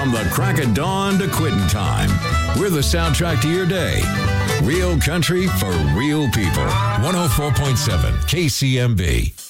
From the crack of dawn to quitting time, we're the soundtrack to your day. Real country for real people. 104.7 KCMB.